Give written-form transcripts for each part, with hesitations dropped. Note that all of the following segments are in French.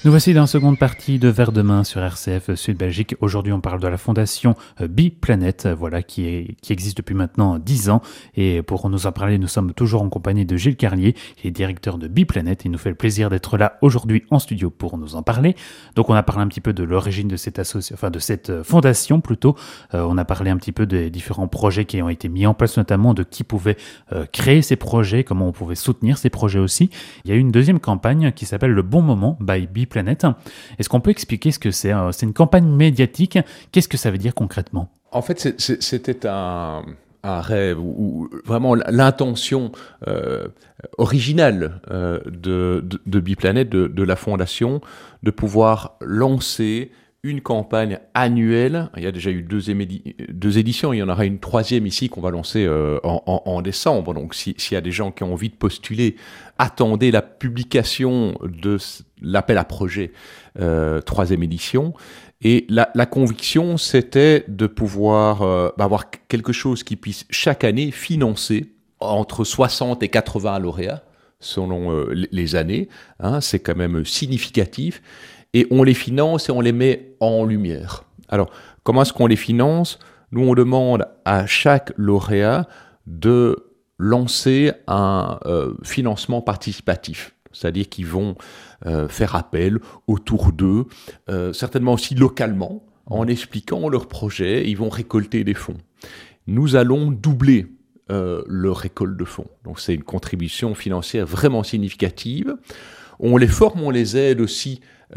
Nous voici dans la seconde partie de Vers de main sur RCF Sud Belgique. Aujourd'hui, on parle de la fondation Biplanet, qui existe depuis maintenant 10 ans. Et pour nous en parler, nous sommes toujours en compagnie de Gilles Carlier, qui est directeur de Biplanet. Il nous fait le plaisir d'être là aujourd'hui en studio pour nous en parler. Donc, on a parlé un petit peu de l'origine de cette de cette fondation plutôt. On a parlé un petit peu des différents projets qui ont été mis en place, notamment de qui pouvait créer ces projets, comment on pouvait soutenir ces projets aussi. Il y a eu une deuxième campagne qui s'appelle Le Bon Moment by Biplanet. Est-ce qu'on peut expliquer ce que c'est ? C'est une campagne médiatique. Qu'est-ce que ça veut dire concrètement ? En fait, c'était un rêve ou vraiment l'intention originale de Biplanet, de la fondation, de pouvoir lancer une campagne annuelle. Il y a déjà eu deux éditions, il y en aura une troisième ici qu'on va lancer en décembre. Donc s'il y a des gens qui ont envie de postuler, attendez la publication de l'appel à projet troisième édition. Et la conviction, c'était de pouvoir avoir quelque chose qui puisse chaque année financer entre 60 et 80 lauréats, selon les années. C'est quand même significatif. Et on les finance et on les met en lumière. Alors, comment est-ce qu'on les finance ? Nous, on demande à chaque lauréat de lancer un financement participatif. C'est-à-dire qu'ils vont faire appel autour d'eux, certainement aussi localement, en expliquant leur projet. Ils vont récolter des fonds. Nous allons doubler leur récolte de fonds. Donc, c'est une contribution financière vraiment significative. On les forme, on les aide aussi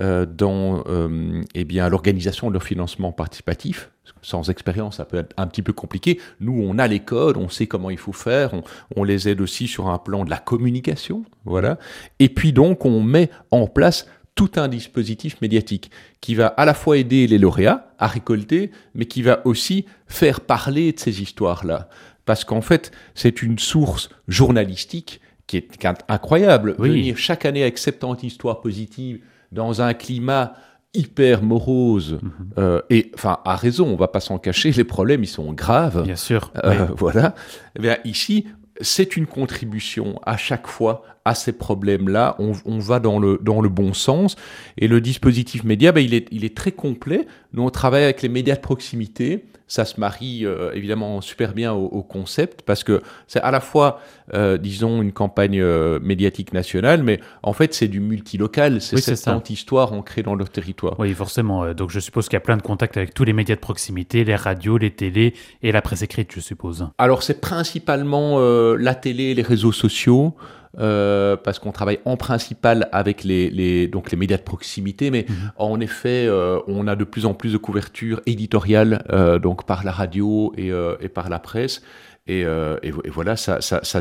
dans l'organisation de leur financement participatif. Sans expérience, ça peut être un petit peu compliqué. Nous, on a les codes, on sait comment il faut faire. On les aide aussi sur un plan de la communication. Voilà. Et puis donc, on met en place tout un dispositif médiatique qui va à la fois aider les lauréats à récolter, mais qui va aussi faire parler de ces histoires-là. Parce qu'en fait, c'est une source journalistique qui est incroyable. Oui. Venir chaque année avec 70 histoires positives dans un climat hyper morose, et enfin, à raison, on ne va pas s'en cacher, les problèmes, ils sont graves. Bien sûr. Voilà. Eh bien, ici, c'est une contribution à chaque fois à ces problèmes-là. On va dans le bon sens. Et le dispositif média, il est très complet. Nous, on travaille avec les médias de proximité. Ça se marie évidemment super bien au concept parce que c'est à la fois, disons, une campagne médiatique nationale, mais en fait, c'est du multilocal. C'est 70 histoires ancrées dans leur territoire. Oui, forcément. Donc, je suppose qu'il y a plein de contacts avec tous les médias de proximité, les radios, les télés et la presse écrite, je suppose. Alors, c'est principalement la télé et les réseaux sociaux. Parce qu'on travaille en principal avec les médias de proximité, mais en effet, on a de plus en plus de couverture éditoriale, donc par la radio et par la presse. Et voilà, ça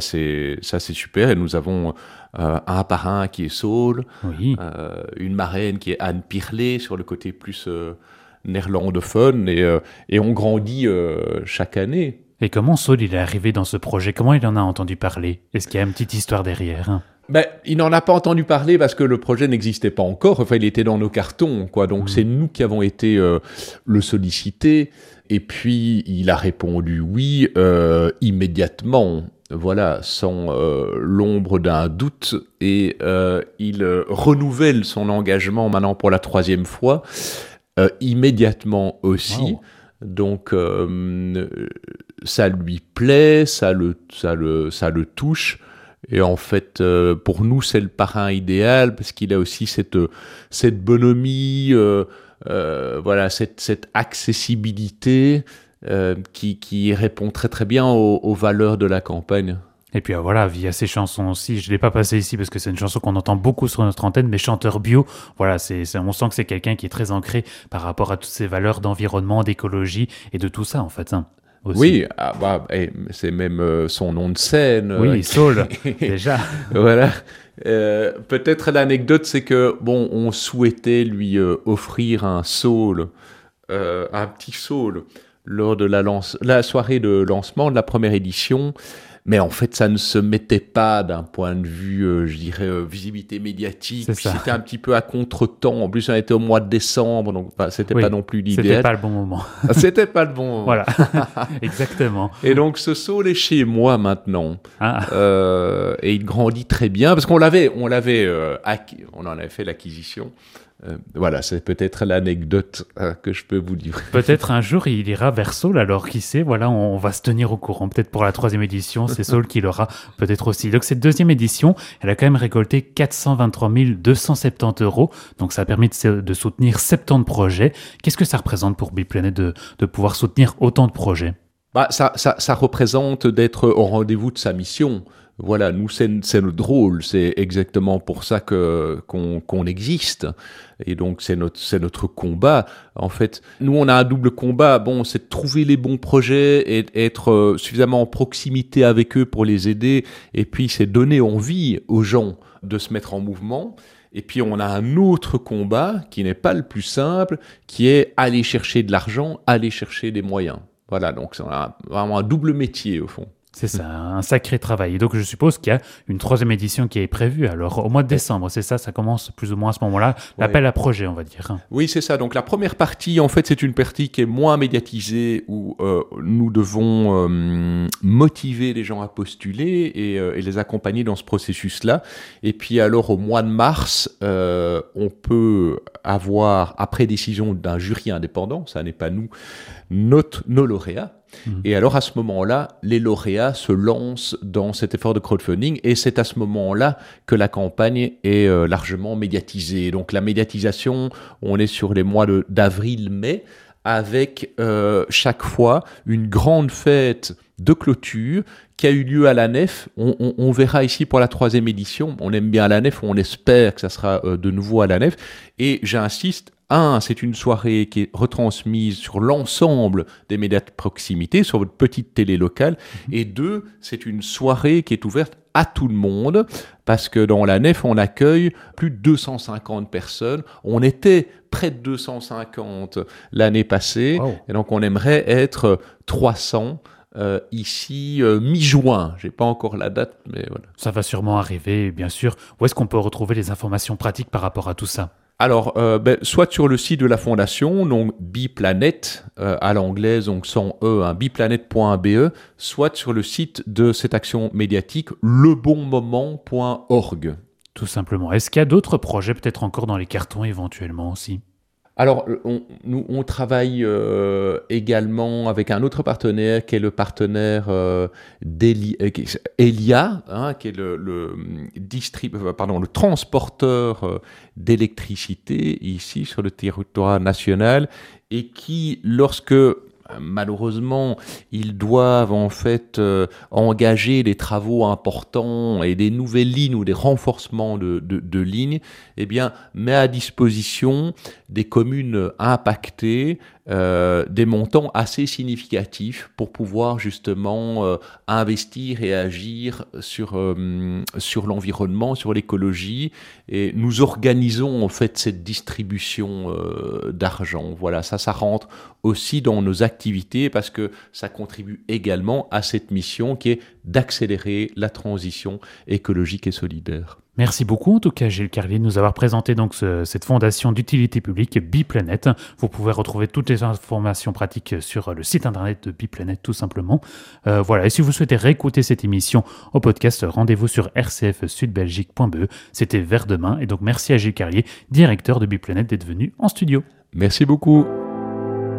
c'est super. Et nous avons un parrain qui est Saul, oui. une marraine qui est Anne Pirlet sur le côté plus néerlandophone, et on grandit chaque année. Et comment Saul il est arrivé dans ce projet ? Comment il en a entendu parler ? Est-ce qu'il y a une petite histoire derrière ? Il n'en a pas entendu parler parce que le projet n'existait pas encore. Enfin, il était dans nos cartons, quoi. Donc, c'est nous qui avons été le solliciter. Et puis, il a répondu oui immédiatement. Voilà, sans l'ombre d'un doute. Et il renouvelle son engagement maintenant pour la 3e fois, immédiaement aussi. Wow. Donc, ça lui plaît, ça le touche. Et en fait, pour nous, c'est le parrain idéal parce qu'il a aussi cette bonhomie, voilà, cette accessibilité qui répond très très bien aux valeurs de la campagne. Et puis voilà, via ces chansons aussi, je ne l'ai pas passé ici parce que c'est une chanson qu'on entend beaucoup sur notre antenne, mais Chanteur Bio, voilà, on sent que c'est quelqu'un qui est très ancré par rapport à toutes ces valeurs d'environnement, d'écologie et de tout ça en fait. Aussi. Oui, c'est même son nom de scène. Oui, Saul, déjà. Voilà. Peut-être l'anecdote, c'est que on souhaitait lui offrir un Saul, un petit Saul, lors de la soirée de lancement de la première édition. Mais en fait, ça ne se mettait pas d'un point de vue, je dirais, visibilité médiatique. C'était un petit peu à contre-temps. En plus, on était au mois de décembre, donc c'était pas non plus l'idéal. C'était pas le bon moment. C'était pas le bon moment. Voilà, exactement. Et donc, ce Saul est chez moi maintenant. Et il grandit très bien, parce qu'on en avait fait l'acquisition Voilà, c'est peut-être l'anecdote que je peux vous livrer. Peut-être un jour il ira vers Saul, alors qui sait, voilà, on va se tenir au courant. Peut-être pour la 3e édition, c'est Saul qui l'aura peut-être aussi. Donc cette 2e édition, elle a quand même récolté 423 270 €, donc ça a permis de soutenir 70 projets. Qu'est-ce que ça représente pour Biplanet de pouvoir soutenir autant de projets? Ça représente d'être au rendez-vous de sa mission. Voilà, nous, c'est notre rôle, c'est exactement pour ça qu'on existe. Et donc, c'est notre combat. En fait, nous, on a un double combat. Bon, c'est de trouver les bons projets et être suffisamment en proximité avec eux pour les aider. Et puis, c'est donner envie aux gens de se mettre en mouvement. Et puis, on a un autre combat qui n'est pas le plus simple, qui est aller chercher de l'argent, aller chercher des moyens. Voilà, donc c'est vraiment un double métier, au fond. C'est ça, un sacré travail. Et donc, je suppose qu'il y a une 3e édition qui est prévue. Alors, au mois de décembre, c'est ça commence plus ou moins à ce moment-là, l'appel à projet, on va dire. Oui, c'est ça. Donc, la première partie, en fait, c'est une partie qui est moins médiatisée, où nous devons motiver les gens à postuler et les accompagner dans ce processus-là. Et puis, alors, au mois de mars, on peut avoir, après décision d'un jury indépendant, ça n'est pas nous, nos lauréats. Et alors, à ce moment-là, les lauréats se lancent dans cet effort de crowdfunding et c'est à ce moment-là que la campagne est largement médiatisée. Donc, la médiatisation, on est sur les mois d'avril-mai avec chaque fois une grande fête de clôture qui a eu lieu à la Nef. On verra ici pour la 3e édition. On aime bien la Nef, on espère que ça sera de nouveau à la Nef. Et j'insiste, c'est une soirée qui est retransmise sur l'ensemble des médias de proximité, sur votre petite télé locale. Et 2, c'est une soirée qui est ouverte à tout le monde, parce que dans la Nef, on accueille plus de 250 personnes. On était près de 250 l'année passée, wow. Et donc on aimerait être 300 ici mi-juin. J'ai pas encore la date, mais voilà. Ça va sûrement arriver, bien sûr. Où est-ce qu'on peut retrouver les informations pratiques par rapport à tout ça ? Alors, soit sur le site de la Fondation, donc Biplanet, à l'anglaise, donc sans E, biplanet.be, soit sur le site de cette action médiatique, lebonmoment.org. Tout simplement. Est-ce qu'il y a d'autres projets peut-être encore dans les cartons éventuellement aussi ? Alors, on travaille également avec un autre partenaire qui est le partenaire Elia, qui est le transporteur d'électricité ici sur le territoire national et qui, lorsque malheureusement, ils doivent en fait engager des travaux importants et des nouvelles lignes ou des renforcements de lignes, eh bien, met à disposition des communes impactées des montants assez significatifs pour pouvoir justement investir et agir sur l'environnement, sur l'écologie. Et nous organisons en fait cette distribution d'argent. Voilà, ça rentre aussi dans nos activités parce que ça contribue également à cette mission qui est d'accélérer la transition écologique et solidaire. Merci beaucoup en tout cas Gilles Carlier de nous avoir présenté donc cette fondation d'utilité publique Biplanet. Vous pouvez retrouver toutes les informations pratiques sur le site internet de Biplanet tout simplement. Voilà, et si vous souhaitez réécouter cette émission au podcast, rendez-vous sur rcfsudbelgique.be. C'était Vers demain et donc merci à Gilles Carlier, directeur de Biplanet, d'être venu en studio. Merci beaucoup.